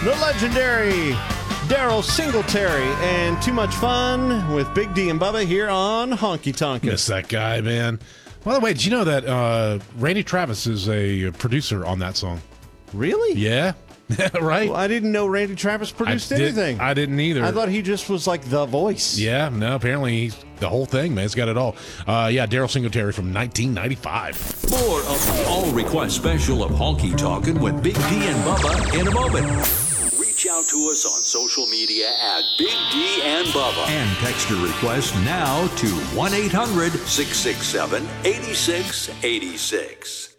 The legendary Daryl Singletary, and Too Much Fun with Big D and Bubba here on Honky Tonk. Miss that guy, man. By the way, did you know that Randy Travis is a producer on that song? Really? Yeah. Right? Well, I didn't know Randy Travis produced anything. I didn't either. I thought he just was like the voice. Yeah, no, apparently he's the whole thing, man. He's got it all. Yeah, Daryl Singletary from 1995. More of the All Request special of Honky Tonkin' with Big D and Bubba in a moment. Reach out to us on social media at Big D and Bubba. And text your request now to 1-800-667-8686.